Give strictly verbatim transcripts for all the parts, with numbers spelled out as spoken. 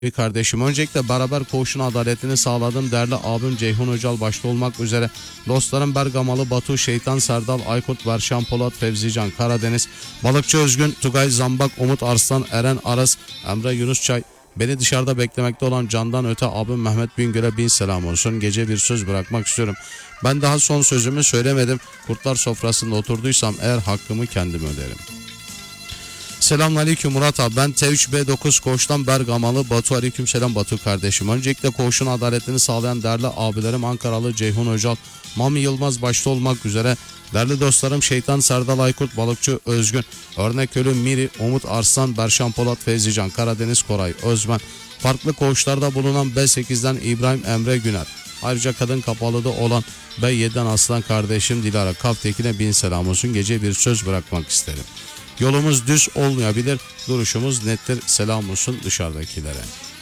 kardeşim. Öncelikle beraber koğuşun adaletini sağladım. Değerli abim Ceyhun Öcal başta olmak üzere dostlarım Bergamalı, Batu, Şeytan, Serdal, Aykut, Verşan, Polat, Fevzican, Karadeniz, Balıkçı Özgün, Tugay, Zambak, Umut Arslan, Eren Aras, Emre Yunus Çay, beni dışarıda beklemekte olan candan öte abim Mehmet Bingöl'e bin selam olsun. Gece bir söz bırakmak istiyorum. Ben daha son sözümü söylemedim. Kurtlar sofrasında oturduysam eğer hakkımı kendim öderim. Selamünaleyküm Murat abi, ben T üç B dokuz koğuştan Bergamalı Batu. Aleykümselam Batu kardeşim. Öncelikle koğuşun adaletini sağlayan değerli abilerim Ankaralı Ceyhun Öcal, Mami Yılmaz başta olmak üzere değerli dostlarım Şeytan, Serdal, Aykut, Balıkçı Özgün, Örnekölü Miri, Umut Arslan, Berşan, Polat, Fevzican, Karadeniz, Koray Özmen, farklı koğuşlarda bulunan B sekizden İbrahim Emre Güner, ayrıca kadın kapalıda olan B yediden Aslan kardeşim Dilara Kaftekin'e bin selam olsun. Gece bir söz bırakmak isterim. Yolumuz düz olmayabilir, duruşumuz nettir. Selam olsun dışarıdakilere.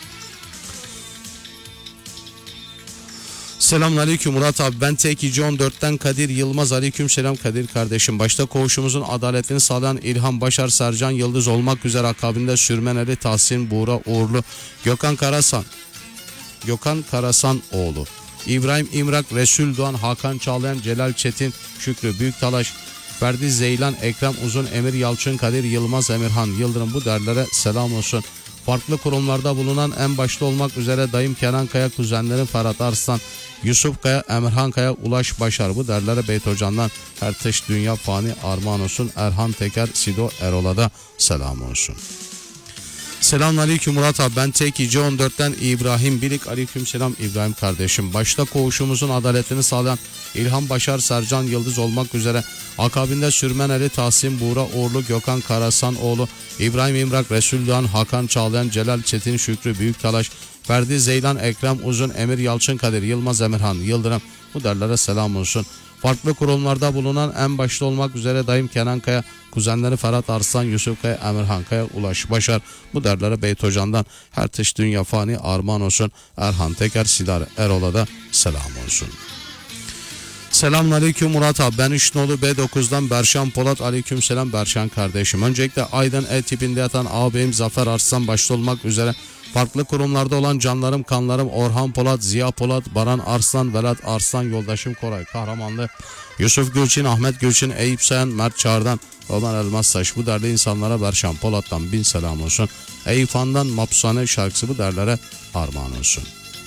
Selamünaleyküm Murat abi, ben T iki C on dörtten Kadir Yılmaz. Aleykümselam Kadir kardeşim. Başta koğuşumuzun adaletini sağlayan İlhan Başar, Sercan Yıldız olmak üzere akabinde Sürmeneli, Tahsin, Buğra Uğurlu, Gökhan Karasan, Gökhan Karasan oğlu, İbrahim İmrak, Resul Doğan, Hakan Çağlayan, Celal Çetin, Şükrü Büyüktalaş, Ferdi Zeylan, Ekrem Uzun, Emir Yalçın, Kadir Yılmaz, Emirhan Yıldırım, bu derlere selam olsun. Farklı kurumlarda bulunan en başta olmak üzere dayım Kenan Kaya, kuzenlerim Ferhat Arslan, Yusuf Kaya, Emirhan Kaya, Ulaş Başar, bu derlere Beyt Hoca'ndan Erteş Dünya Fani armağan olsun. Erhan Teker, Sido Erol'a da selam olsun. Selamünaleyküm Murat abi, ben T iki C on dörtten İbrahim Bilik. Aleykümselam İbrahim kardeşim. Başta koğuşumuzun adaletini sağlayan İlhan Başar, Sercan Yıldız olmak üzere akabinde Sürmeneli, Tahsin, Buğra Uğurlu, Gökhan Karasanoğlu, İbrahim İmrak, Resul Doğan, Hakan Çağlayan, Celal Çetin, Şükrü Büyüktalaş, Ferdi Zeylan, Ekrem Uzun, Emir Yalçın, Kadir Yılmaz, Emirhan Yıldırım, bu derlere selam olsun. Farklı kurumlarda bulunan en başta olmak üzere dayım Kenan Kaya, kuzenleri Ferhat Arslan, Yusuf Kaya, Emirhan Kaya, Ulaş Başar, bu derlere Beyt Hoca'ndan her teş dünya fani armağan olsun. Erhan Teker, Sidar Erol'a da selam olsun. Selamünaleyküm Murat abi, ben üç nolu B dokuzdan Berşan Polat. Aleykümselam Berşan kardeşim. Öncelikle Aydın E tipinde yatan ağabeyim Zafer Arslan başta olmak üzere farklı kurumlarda olan canlarım, kanlarım Orhan Polat, Ziya Polat, Baran Arslan, Velat Arslan, yoldaşım Koray Kahramanlı, Yusuf Gülçin, Ahmet Gülçin, Eyüp Sayan, Mert Çağrı'dan Roman Elmastaş, bu derli insanlara Berşan Polat'tan bin selam olsun. Eyüp Han'dan Mapsane şarkısı bu derlere armağan olsun.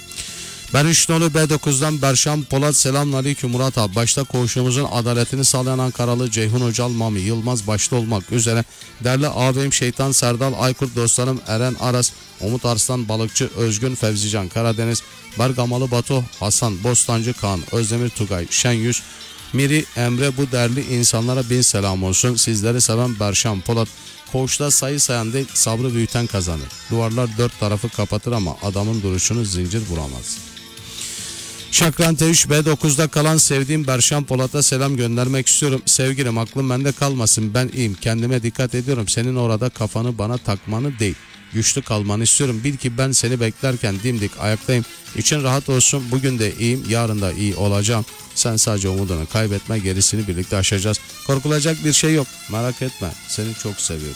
Ben üç nolu B dokuzdan Berşan Polat. Selamünaleyküm Murat abi. Başta koğuşumuzun adaletini sağlayan Ankaralı Ceyhun Öcal, Mami Yılmaz başta olmak üzere değerli ağabeyim Şeytan, Serdal, Aykut, dostlarım Eren Aras, Umut Arslan, Balıkçı Özgün, Fevzican, Karadeniz, Bergamalı Batu, Hasan, Bostancı Kaan, Özdemir Tugay, Şenyüz, Miri, Emre, bu değerli insanlara bin selam olsun. Sizleri seven Berşan Polat. Koğuşta sayı sayan değil, sabrı büyüten kazanır. Duvarlar dört tarafı kapatır ama adamın duruşunu zincir vuramaz. Şakran T üç B dokuzda kalan sevdiğim Berşan Polat'a selam göndermek istiyorum. Sevgilim, aklım bende kalmasın, ben iyiyim, kendime dikkat ediyorum. Senin orada kafanı bana takmanı değil, güçlü kalmanı istiyorum. Bil ki ben seni beklerken dimdik ayaktayım. İçin rahat olsun, bugün de iyiyim, yarın da iyi olacağım. Sen sadece umudunu kaybetme, gerisini birlikte aşacağız. Korkulacak bir şey yok, merak etme, seni çok seviyorum.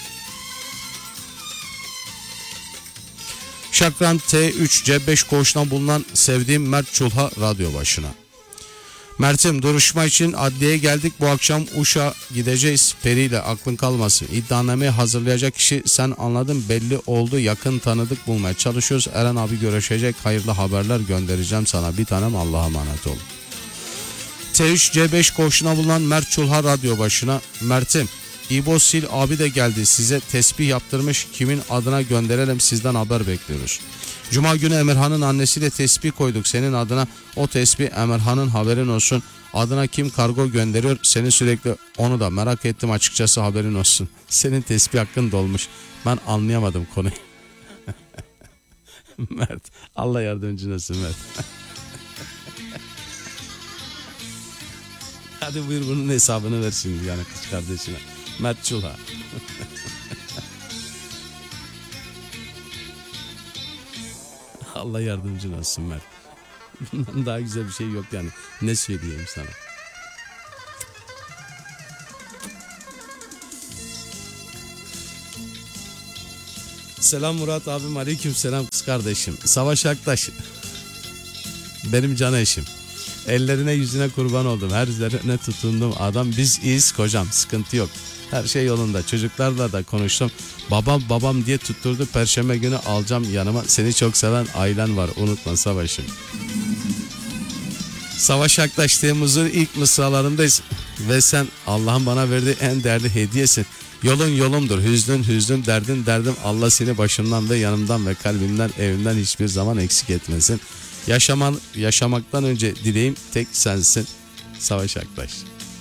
Şakran T üç C beş koğuştan bulunan sevdiğim Mert Çulha radyo başına. Mert'im, duruşma için adliyeye geldik, bu akşam Uş'a gideceğiz. Peri ile aklın kalmasın. İddianameyi hazırlayacak kişi sen, anladın, belli oldu, yakın tanıdık bulmaya çalışıyoruz. Eren abi görüşecek, hayırlı haberler göndereceğim sana, bir tanem, Allah'a emanet ol. T üç C beş koğuşuna bulunan Mert Çulha radyo başına. Mert'im, İbo Sil abi de geldi, size tesbih yaptırmış, kimin adına gönderelim, sizden haber bekliyoruz. Cuma günü Emirhan'ın annesiyle tesbih koyduk senin adına, o tesbih Emirhan'ın, haberin olsun. Adına kim kargo gönderiyor, seni sürekli, onu da merak ettim açıkçası, haberin olsun. Senin tesbih hakkın dolmuş, ben anlayamadım konuyu. Mert, Allah yardımcın olsun Mert. Hadi buyur, bunun hesabını ver şimdi yani kız kardeşine. Mert Çulha. Allah yardımcın olsun Mert. Bundan daha güzel bir şey yok yani. Ne söyleyeyim sana. Selam Murat abim, aleyküm selam kız kardeşim. Savaş Aktaş. Benim can eşim. Ellerine yüzüne kurban oldum. Her zerrene tutundum. Adam biz iyiyiz kocam. Sıkıntı yok. Her şey yolunda. Çocuklarla da konuştum. Babam babam diye tutturdu. Perşembe günü alacağım yanıma. Seni çok seven ailen var. Unutma Savaş'ım. Savaş Aktaş, Temmuz'un ilk mısralarındayız. Ve sen Allah'ın bana verdiği en değerli hediyesin. Yolun yolumdur. Hüznün hüznüm, derdin derdim. Allah seni başımdan ve yanımdan ve kalbimden, evimden hiçbir zaman eksik etmesin. Yaşaman, yaşamaktan önce dileğim tek sensin. Savaş Aktaş.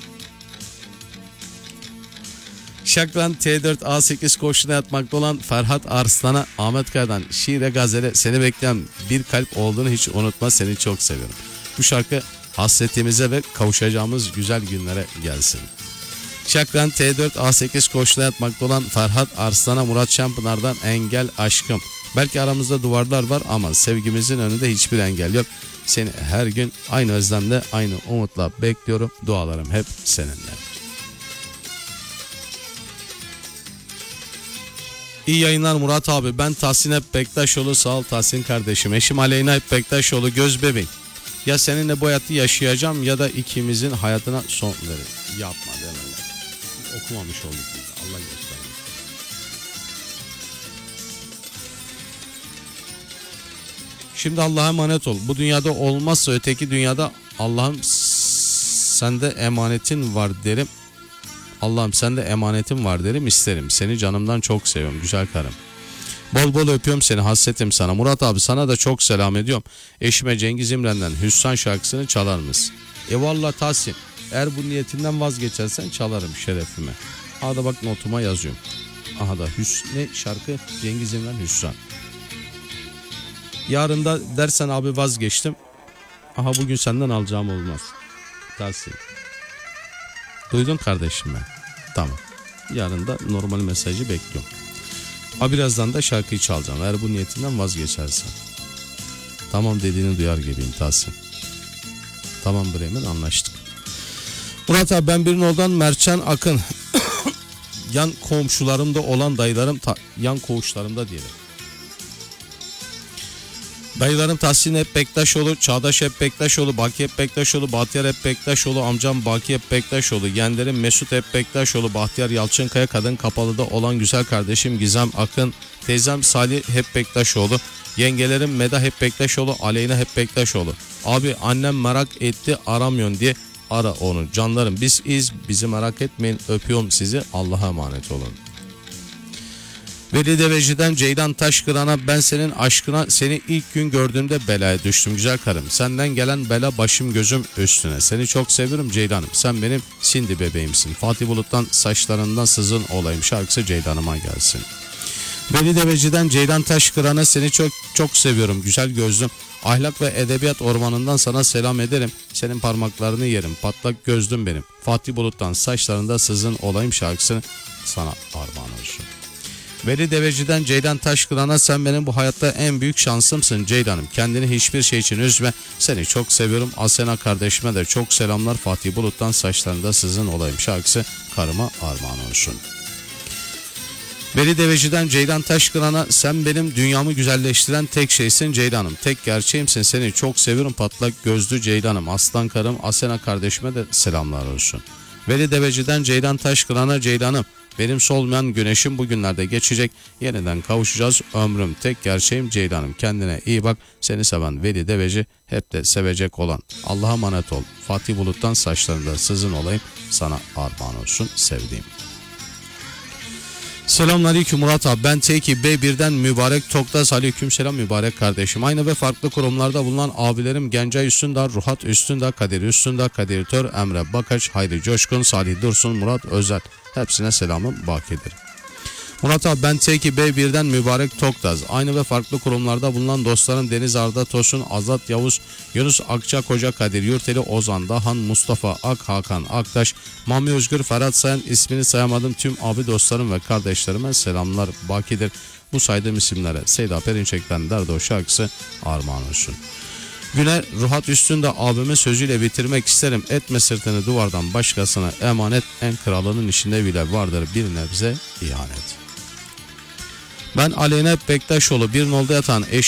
Şakran T dört A sekiz koşuna yatmakta olan Ferhat Arslan'a, Ahmet Kaya'dan şiire gazele seni bekleyen bir kalp olduğunu hiç unutma, seni çok seviyorum. Bu şarkı hasretimize ve kavuşacağımız güzel günlere gelsin. Şakran T dört A sekiz koşuna yatmakta olan Ferhat Arslan'a, Murat Şampınar'dan engel aşkım. Belki aramızda duvarlar var ama sevgimizin önünde hiçbir engel yok. Seni her gün aynı özlemle, aynı umutla bekliyorum. Dualarım hep seninle. İyi yayınlar Murat abi. Ben Tahsin Hep Bektaşoğlu. Sağ ol Tahsin kardeşim. Eşim Aleyna Hep Bektaşoğlu. Göz bebeğim. Ya seninle bu hayatı yaşayacağım ya da ikimizin hayatına son verin. Yapma deme. Okumamış olduk biz. Allah göstermesin. Şimdi Allah'a emanet ol. Bu dünyada olmazsa öteki dünyada Allah'ım sende emanetin var derim. Allah'ım sende emanetim var derim, isterim. Seni canımdan çok seviyorum güzel karım. Bol bol öpüyorum seni, hasretim sana. Murat abi sana da çok selam ediyorum. Eşime Cengiz İmren'den Hüsran şarkısını çalar mısın? Eyvallah Tahsin. Eğer bu niyetinden vazgeçersen çalarım şerefime. Aha da bak notuma yazıyorum. Aha da Hüs ne şarkı? Cengiz İmren Hüsran. Yarın da dersen abi vazgeçtim. Aha bugün senden alacağım olmaz. Tahsin. Duydun kardeşim ben. Tamam. Yarın da normal mesajı bekliyorum. Ha birazdan da şarkıyı çalacağım. Eğer bu niyetinden vazgeçersen. Tamam dediğini duyar geleyim Tahsin. Tamam Bremen, anlaştık. Murat abi ben Birnol'dan Mertcan Akın. Yan komşularımda olan dayılarım, ta, yan koğuşlarımda diyelim. Dayılarım Tahsin Hep Bektaşoğlu, Çağdaş Hep Bektaşoğlu, Baki Hep Bektaşoğlu, Bahtiyar Hep Bektaşoğlu, amcam Baki Hep Bektaşoğlu, yeğenlerim Mesut Hep Bektaşoğlu, Bahtiyar Yalçınkaya, Kadın Kapalı'da olan güzel kardeşim Gizem Akın, teyzem Salih Hep Bektaşoğlu, yengelerim Meda Hep Bektaşoğlu, Aleyna Hep Bektaşoğlu. Abi annem merak etti aramıyorsun diye ara onu. Canlarım biz iz, bizi merak etmeyin, öpüyorum sizi, Allah'a emanet olun. Veli Deveci'den Ceylan Taşkıran'a, ben senin aşkına seni ilk gün gördüğümde belaya düştüm güzel karım. Senden gelen bela başım gözüm üstüne. Seni çok seviyorum Ceylan'ım. Sen benim Sindi bebeğimsin. Fatih Bulut'tan saçlarından sızın olayım şarkısı Ceylan'ıma gelsin. Veli Deveci'den Ceylan Taşkıran'a, seni çok çok seviyorum güzel gözlüm. Ahlak ve edebiyat ormanından sana selam ederim. Senin parmaklarını yerim. Patlak gözlüm benim. Fatih Bulut'tan saçlarında sızın olayım şarkısını sana armağan olsun. Veli Deveci'den Ceylan Taşkıran'a, sen benim bu hayatta en büyük şansımsın Ceylan'ım. Kendini hiçbir şey için üzme. Seni çok seviyorum. Asena kardeşime de çok selamlar. Fatih Bulut'tan saçlarında sızın olayım şarkısı karıma armağan olsun. Veli Deveci'den Ceylan Taşkıran'a, sen benim dünyamı güzelleştiren tek şeysin Ceylan'ım. Tek gerçeğimsin, seni çok seviyorum patlak gözlü Ceylan'ım. Aslan karım Asena kardeşime de selamlar olsun. Veli Deveci'den Ceylan Taşkıran'a, Ceylan'ım benim solmayan güneşim bugünlerde geçecek. Yeniden kavuşacağız. Ömrüm tek gerçeğim Ceylan'ım. Kendine iyi bak. Seni seven Veli Deveci, hep de sevecek olan. Allah'a emanet ol. Fatih Bulut'tan saçlarında sızın olayım. Sana armağan olsun sevdiğim. Selamünaleyküm Murat abi. Ben T iki B bir'den Mübarek Toktas. Aleykümselam mübarek kardeşim. Aynı ve farklı kurumlarda bulunan abilerim Gencay Üstündağ, Ruhat Üstündağ, Kadir Üstündağ, Kadir Tör, Emre Bakaç, Hayri Coşkun, Salih Dursun, Murat Özel. Hepsine selamım bakidir. Murat abi ben T iki B bir'den Mübarek Toktaz. Aynı ve farklı kurumlarda bulunan dostlarım Deniz Arda Tosun, Azat Yavuz, Yunus Akçakoca, Kadir Yurteli, Ozan Dahan, Mustafa Ak, Hakan Aktaş, Mami Özgür, Ferhat Sayan, ismini sayamadım tüm abi dostlarım ve kardeşlerime selamlar bakidir. Bu saydığım isimlere Seyda Perinçek'ten Derdo şarkısı armağan olsun. Güne Ruhat Üstünde abimin sözüyle bitirmek isterim. Etme sırtını duvardan başkasına emanet, en kralının işinde bile vardır bir nebze ihanet. Ben Aleyna Bektaşoğlu bir nolda yatan eşim